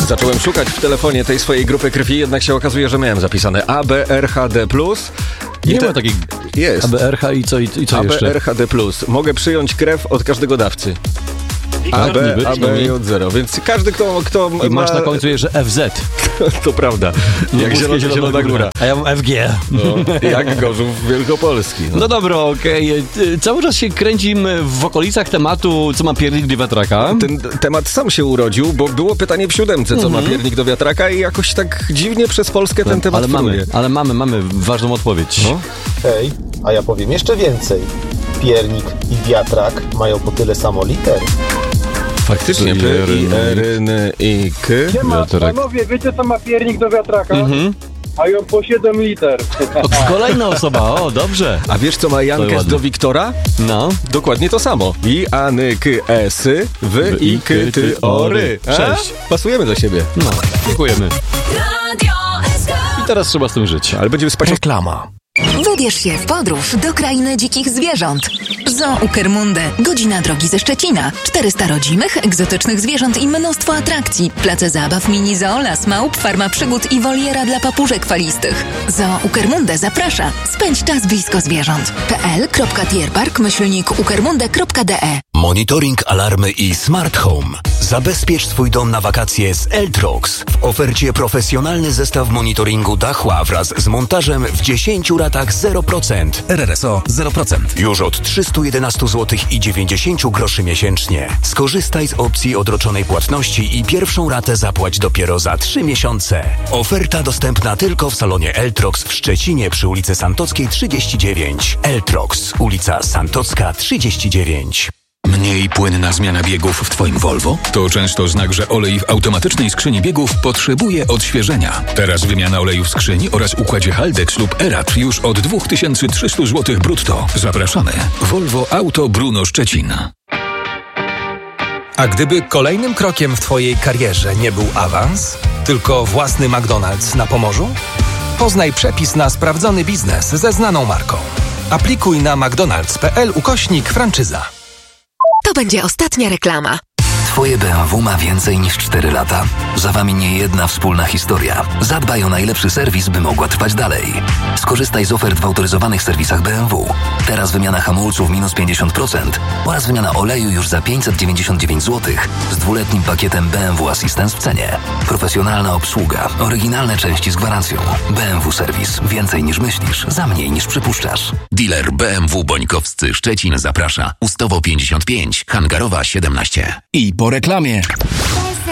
Zacząłem szukać w telefonie tej swojej grupy krwi, jednak się okazuje, że miałem zapisane ABRHD+. Nie ma takich... Jest. ABRH i co jeszcze? ABRHD+. Mogę przyjąć krew od każdego dawcy. ABJ0, więc każdy, kto I masz na końcu jeszcze FZ. To prawda. Jak Zielona Góra. A ja mam FG. No, jak Gorzów Wielkopolski. No dobra, okej. Cały czas się kręcimy w okolicach tematu, co ma piernik do wiatraka. Ten temat sam się urodził, bo było pytanie w 7, co ma piernik do wiatraka i jakoś tak dziwnie przez Polskę ten temat Ale mamy ważną odpowiedź. No. Hej, a ja powiem jeszcze więcej. Piernik i wiatrak mają po tyle samo liter. Faktycznie, P, I, R, N, I, K. Panowie, wiecie co ma piernik do wiatraka? Mają po 7 liter. Kolejna osoba, o, dobrze. A wiesz, co ma Jankes do Wiktora? No. Dokładnie to samo. I, A, N, K, S, W, I, K, T, O, R. 6. Pasujemy do siebie. No, dziękujemy. I teraz trzeba z tym żyć. Ale będziemy spać. Reklama. Wybierz się w podróż do krainy dzikich zwierząt. Zoo Uckermunde. Godzina drogi ze Szczecina. 400 rodzimych, egzotycznych zwierząt i mnóstwo atrakcji. Place zabaw, mini zoo, las małp, farma przygód i woliera dla papużek falistych. Zoo Uckermunde zaprasza. Spędź czas blisko zwierząt. pl.tierpark-uckermunde.de. Monitoring, alarmy i smart home. Zabezpiecz swój dom na wakacje z Eltrox. W ofercie profesjonalny zestaw monitoringu Dachła wraz z montażem w 10 ratach 0%. RRSO 0%. Już od 311 zł i 90 groszy miesięcznie. Skorzystaj z opcji odroczonej płatności i pierwszą ratę zapłać dopiero za 3 miesiące. Oferta dostępna tylko w salonie Eltrox w Szczecinie przy ulicy Santockiej 39. Eltrox, ulica Santocka 39. Mniej płynna zmiana biegów w Twoim Volvo? To często znak, że olej w automatycznej skrzyni biegów potrzebuje odświeżenia. Teraz wymiana oleju w skrzyni oraz układzie Haldex lub Erat już od 2300 zł brutto. Zapraszamy. Volvo Auto Brno Szczecin. A gdyby kolejnym krokiem w Twojej karierze nie był awans, tylko własny McDonald's na Pomorzu? Poznaj przepis na sprawdzony biznes ze znaną marką. Aplikuj na mcdonalds.pl/franczyza. To będzie ostatnia reklama. Twoje BMW ma więcej niż 4 lata. Za Wami nie jedna wspólna historia. Zadbaj o najlepszy serwis, by mogła trwać dalej. Skorzystaj z ofert w autoryzowanych serwisach BMW. Teraz wymiana hamulców minus 50% oraz wymiana oleju już za 599 zł z 2-letnim pakietem BMW Assistance w cenie. Profesjonalna obsługa, oryginalne części z gwarancją. BMW Serwis. Więcej niż myślisz, za mniej niż przypuszczasz. Dealer BMW Bońkowscy Szczecin zaprasza. Ustowo 55, Hangarowa 17. I po reklamie.